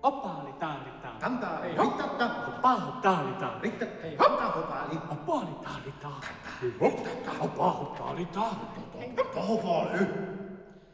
Oppaalitaalita. Kantaa hei hottata. Oppaalitaalita. Rittat hei hotta hopaali. Oppaalitaalita. Kantaa hei hottata. Oppaalitaalita. Hopaali.